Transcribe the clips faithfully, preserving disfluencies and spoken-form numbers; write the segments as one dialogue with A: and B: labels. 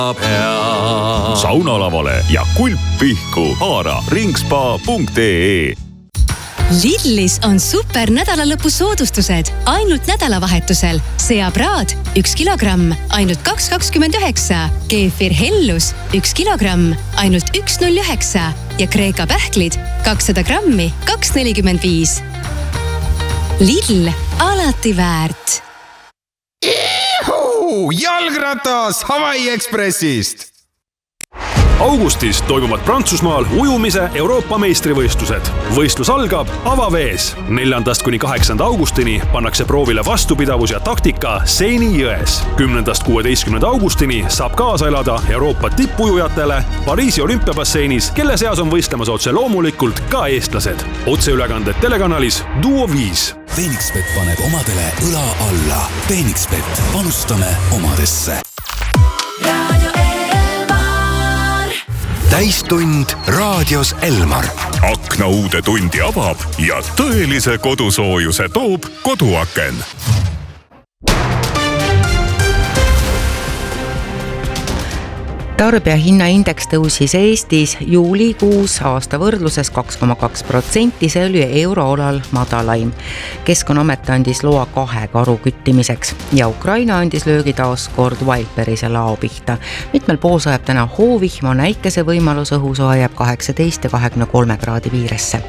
A: saunalavale ja kulppihku haara ringspa punkt ee.
B: Lidlis on super nädalalõpu soodustused ainult nädalavahetusel. Seapraad üks kilogramm ainult kaks kakskümmend üheksa, keefir hellus üks kilogramm ainult üks null üheksa ja Kreeka pähklid kakssada grammi kaks nelikümmend viis. Lidl, alati väärt.
C: Ihu, jalgratas Hawaii Expressist!
D: Augustis toimuvad Prantsusmaal ujumise Euroopa meistrivõistlused. Võistlus algab avavees. neljandast kuni kaheksanda augustini pannakse proovile vastupidavus ja taktika Seini jões. kümnendast kuueteistkümnenda augustini saab kaasa elada Euroopa tippujujatele Pariisi olümpiabasseinis, kelle seas on võistlemas otse loomulikult ka eestlased. Otseülekanded telekanalis Duo viis.
E: Phoenixbet paneb omadele õla alla. Phoenixbet, panustame omadesse. Täistund raadios Elmar.
A: Akna uude tundi avab ja tõelise kodusoojuse toob koduaken.
F: Tarbijahinnaindeks tõusis Eestis juulikuus aasta võrdluses kaks koma kaks protsenti, see oli euroalal madalaim. Keskkonnaamet andis loa kahe karu küttimiseks ja Ukraina andis löögi taas kord Wildberry'se lao pihta. Mitmel pool sajab täna hoovihma, näikese võimalus õhusoe jääb kaheksateist ja kahekümne kolme kraadi piiresse.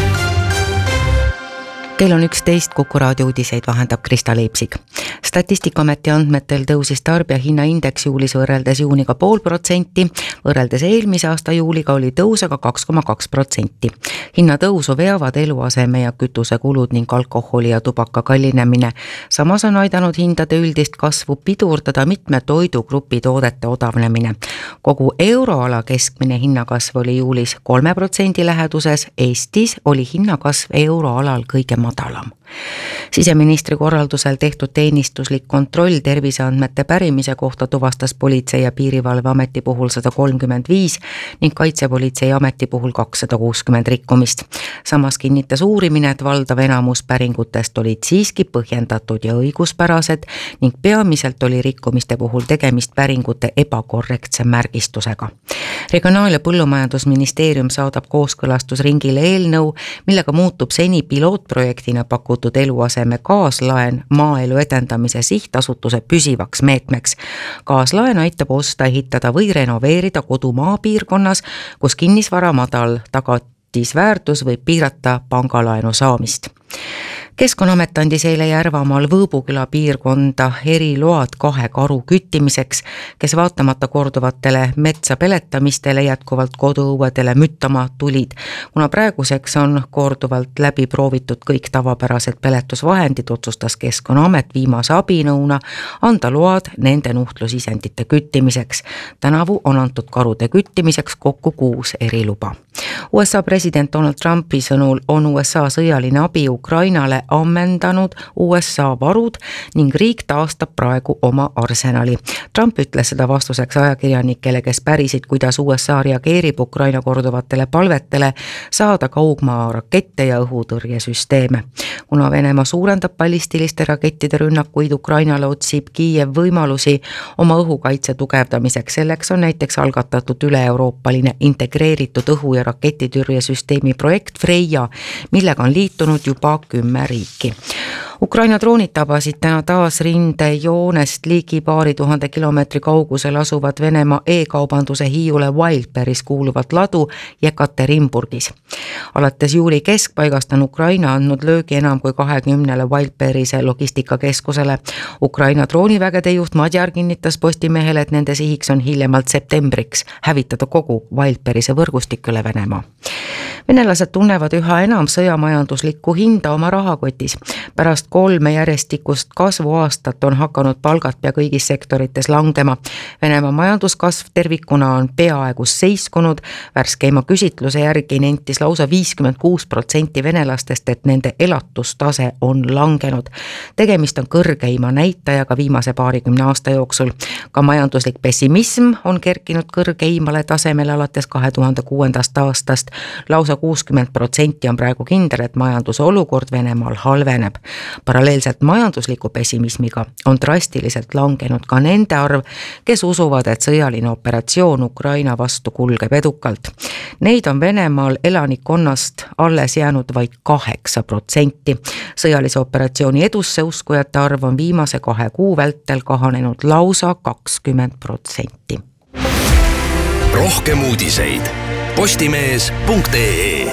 F: Kell on üksteist, Kuku raadio uudiseid vahendab Krista Leipsik. Statistikaameti andmetel tõusis tarbijahinnaindeks juulis võrreldes juuniga pool protsenti, võrreldes eelmise aasta juuliga oli tõusega kaks koma kaks protsenti. Hinnatõusu veavad eluaseme ja kütusekulud ning alkoholi ja tubaka kallinemine. Samas on aidanud hindade üldist kasvu pidurdada mitme toidugrupi toodete odavnemine. Kogu euroala keskmine hinnakasv oli juulis kolme protsendi läheduses, Eestis oli hinnakasv euroalal kõige madalam. Siseministri korraldusel tehtud teenistuslik kontroll terviseandmete pärimise kohta tuvastas Politsei- ja Piirivalveameti puhul sada kolmkümmend viis ning Kaitsepolitsei ameti puhul kakssada kuuskümmend rikkumist. Samas kinnitas uurimine, et valdav enamus päringutest olid siiski põhjendatud ja õiguspärased ning peamiselt oli rikkumiste puhul tegemist päringute ebakorrektse märgistusega. Regionaal- ja Põllumajandusministeerium saadab kooskõlastusringile eelnõu, millega muutub seni pilootprojektina pakutud eluaseme kaaslaen maaelu edendamise sihtasutuse püsivaks meetmeks. Kaaslaen aitab osta, ehitada või renoveerida kodu maapiirkonnas, kus kinnisvara madal tagatisväärtus võib piirata pangalaenu saamist. Keskkonnaamet andis eile Järvamaal Võõbuküla piirkonda eriload kahe karu küttimiseks, kes vaatamata korduvatele metsa peletamistele jätkuvalt koduõuedele müttama tulid. Kuna praeguseks on korduvalt läbi proovitud kõik tavapärased peletusvahendid, otsustas Keskkonnaamet viimase abinõuna anda load nende nuhtlusisendite küttimiseks. Tänavu on antud karude küttimiseks kokku kuus eriluba. U S A president Donald Trumpi sõnul on U S A sõjaline abi Ukrainale ammendanud U S A varud ning riik taastab praegu oma arsenali. Trump ütles seda vastuseks ajakirjanikele, kes pärisid, kuidas U S A reageerib Ukraina korduvatele palvetele saada kaugmaa rakette ja õhutõrjesüsteeme. Kuna Venemaa suurendab ballistiliste rakettide rünnakuid Ukrainale, otsib Kiiev võimalusi oma õhukaitse tugevdamiseks. Selleks on näiteks algatatud üle-euroopaline integreeritud õhu- ja raketitürjesüsteemi projekt Freya, millega on liitunud juba kümme riiki. Ukraina droonid tabasid täna taas rindejoonest ligi paari tuhande kilomeetri kaugusel asuvad Venemaa e-kaubanduse hiiule Wildberry's kuuluvat ladu Jekaterinburgis. Alates juuli keskpaigast on Ukraina andnud löögi enam kui kahekümnele Wildberry'se logistikakeskusele. Ukraina droonivägede juht Madjar kinnitas Postimehele, et nende sihiks on hiljemalt septembriks hävitada kogu Wildberry'se võrgustik üle Venemaa. Venelased tunnevad üha enam sõjamajanduslikku hinda oma rahakotis. Pärast kolme järjestikust kasvuaastat on hakanud palgad pea kõigis sektorites langema. Venemaa majanduskasv tervikuna on peaaegu seiskunud. Värskeima küsitluse järgi nentis lausa viiskümmend kuus protsenti venelastest, et nende elatustase on langenud. Tegemist on kõrgeima näitajaga viimase paarikümne aasta jooksul. Ka majanduslik pessimism on kerkinud kõrgeimale tasemele alates kahe tuhande kuuendast aastast. Lausa lausa kuuskümmend protsenti on praegu kindel, et majanduse olukord Venemaal halveneb. Paralleelselt majandusliku pessimismiga on drastiliselt langenud ka nende arv, kes usuvad, et sõjaline operatsioon Ukraina vastu kulgeb edukalt. Neid on Venemaal elanikkonnast alles jäänud vaid kaheksa protsenti. Sõjalise operatsiooni edusse uskujate arv on viimase kahe kuu vältel kahanenud lausa kakskümmend protsenti.
E: Rohkem uudiseid postimees punkt ee.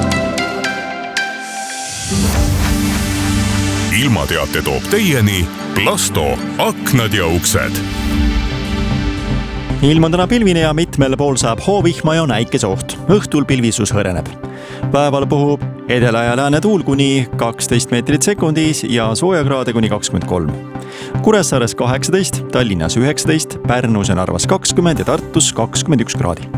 A: Ilmateate toob teieni Plasto, aknad ja uksed.
G: Ilm on täna pilvine ja mitmel pool saab hoovihma ja näikesoht. Õhtul pilvisus hõreneb. Päeval puhub edela ja lääne tuul kuni kaksteist meetrit sekundis ja soojakraade kuni kakskümmend kolm. Kuressaares kaheksateist, Tallinnas üheksateist, Pärnus ja Narvas kakskümmend ja Tartus kakskümmend üks kraadi.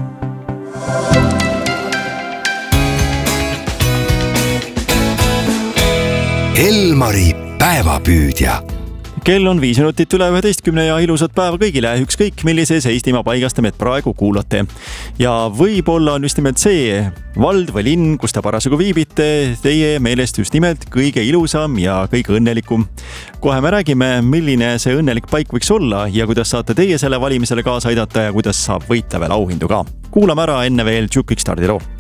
E: Elmari päevapüüdja.
G: Kell on viis minutit üle üheteistkümne ja ilusat päeva kõigile, ükskõik millises Eestimaa paigast te meid praegu kuulate. Ja võib-olla on just nimelt see vald või linn, kus te parasjagu viibite, teie meelest just nimelt kõige ilusam ja kõige õnnelikum. Kohe me räägime, milline see õnnelik paik võiks olla ja kuidas saate teie selle valimisele kaasa aidata ja kuidas saab võita veel auhindu ka. Kuulame ära enne veel Tšukik stardiloo.